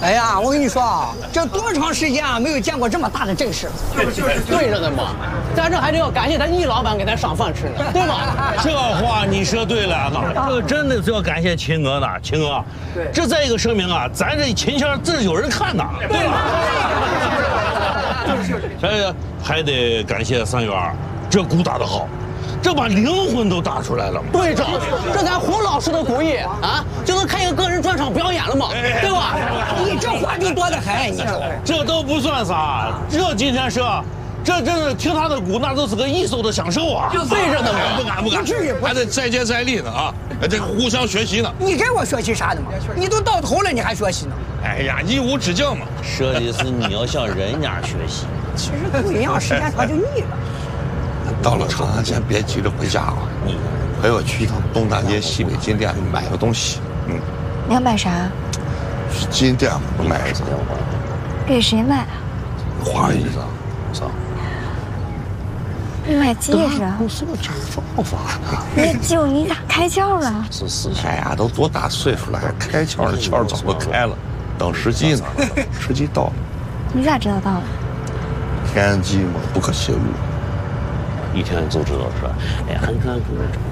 哎呀，我跟你说啊，这多长时间啊没有见过这么大的阵势了。 对着呢嘛，咱这还得要感谢咱易老板给咱赏饭吃呢，对吧？ 这话你说对了，这真的是要感谢秦哥呢，秦哥。对，这再一个声明啊，咱这秦腔这是有人看的，对吧？还得感谢3元，这鼓打得好。 这把灵魂都打出来了嘛？ 对着，这咱胡老师的鼓艺啊，就能开一个个人专场表演了嘛，对吧？ 你这话就多得很，你说这都不算啥，这今天是，这真是听他的鼓，那都是个艺术的享受啊！ 就对着呢嘛， 不敢，还得再接再厉呢啊！这个互相学习呢。 你跟我学习啥的嘛？你都到头了，你还学习呢？ 哎呀，义无止境嘛。 说的是你要向人家学习。 其实不一样，时间长就腻了。 到了长安前，别急着回家了。陪我去一趟东大街西北金店买个东西。 你要买啥？ 去金店不买一个。 给谁买啊？ 花衣裳。走。 你买戒指啊？ 公司的造法呢？ 那舅，你咋开窍了？ 哎呀，都多大岁数了，还开窍的窍早都开了，等时机呢。时机到了。 你咋知道到了？ 天机嘛，不可泄露。 一天就知道是吧？哎，俺看